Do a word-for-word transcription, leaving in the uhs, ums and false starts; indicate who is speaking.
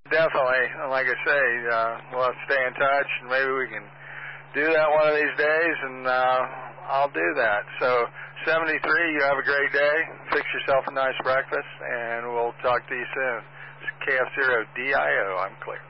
Speaker 1: definitely. And like I say, uh, we'll have to stay in touch, and maybe we can do that one of these days, and uh, I'll do that. So, seventy-three, you have a great day. Fix yourself a nice breakfast, and we'll talk to you soon. It's K F zero D I O. I'm clear.